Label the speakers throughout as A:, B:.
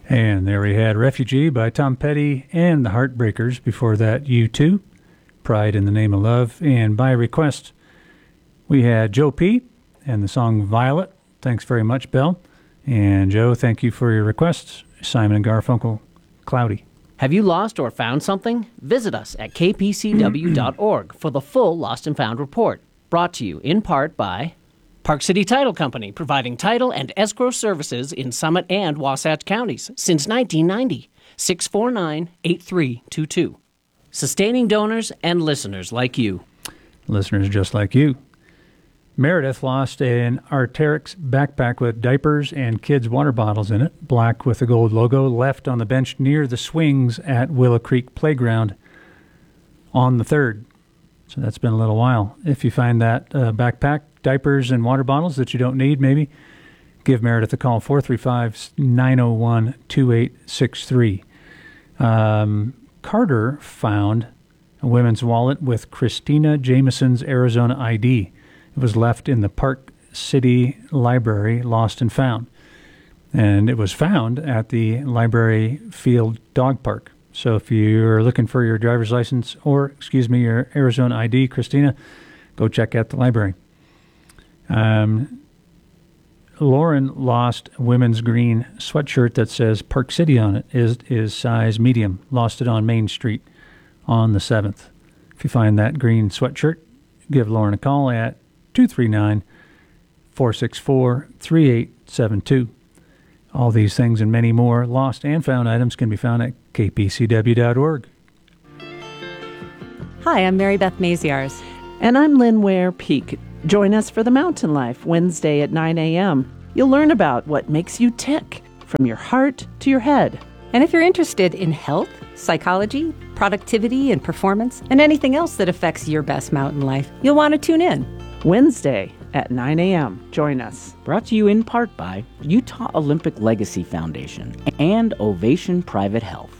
A: And there we had Refugee by Tom Petty and the Heartbreakers. Before that, U2, Pride in the Name of Love. And by request, we had Joe P. and the song Violet. Thanks very much, Belle. And Joe, thank you for your requests. Simon and Garfunkel, Cloudy.
B: Have you lost or found something? Visit us at kpcw.org for the full Lost and Found report. Brought to you in part by Park City Title Company, providing title and escrow services in Summit and Wasatch counties since 1990. 649-8322. Sustaining donors and listeners like you.
A: Listeners just like you. Meredith lost an Arc'teryx backpack with diapers and kids' water bottles in it, black with a gold logo, left on the bench near the swings at Willow Creek Playground on the 3rd. So that's been a little while. If you find that backpack, diapers, and water bottles that you don't need, maybe, give Meredith a call, 435-901-2863. Carter found a women's wallet with Christina Jameson's Arizona ID. It was left in the Park City Library, lost and found. And it was found at the Library Field Dog Park. So if you're looking for your driver's license or, your Arizona ID, Christina, go check out the library. Lauren lost a women's green sweatshirt that says Park City on it. Is size medium. Lost it on Main Street on the 7th. If you find that green sweatshirt, give Lauren a call at 239-464-3872. All these things and many more lost and found items can be found at kpcw.org.
C: Hi, I'm Mary Beth Maziarz.
D: And I'm Lynn Ware Peak. Join us for the Mountain Life Wednesday at 9 a.m. You'll learn about what makes you tick, from your heart to your head.
C: And if you're interested in health, psychology, productivity, and performance, and anything else that affects your best mountain life, you'll want to tune in.
D: Wednesday at 9 a.m. Join us.
E: Brought to you in part by Utah Olympic Legacy Foundation and Ovation Private Health.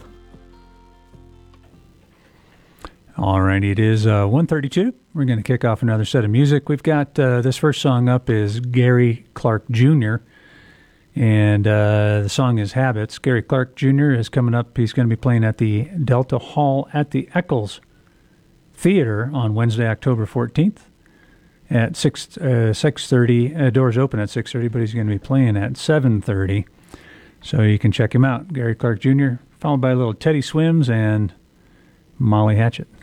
A: All righty, it is 1:32. We're going to kick off another set of music. We've got this first song up is Gary Clark Jr., and the song is Habits. Gary Clark Jr. is coming up. He's going to be playing at the Delta Hall at the Eccles Theater on Wednesday, October 14th at 6:30. Doors open at 6:30, but he's going to be playing at 7:30. So you can check him out. Gary Clark Jr., followed by a little Teddy Swims and Molly Hatchet.